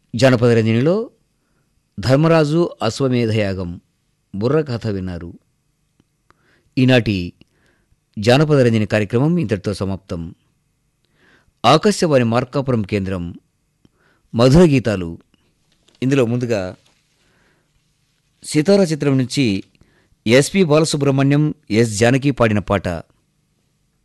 జానపద రంజనిలో ధర్మరాజు అశ్వమేధయాగం బుర్ర కథ విన్నారు. ఈనాటి జానపద రంజని కార్యక్రమం ఇంతటితో సమాప్తం. ఆకాశవాణి మార్కాపురం కేంద్రం మధుర గీతాలు. ఇందులో ముందుగా సితారా చిత్రం నుంచి ఎస్పి బాలసుబ్రహ్మణ్యం, ఎస్ జానకి పాడిన పాట.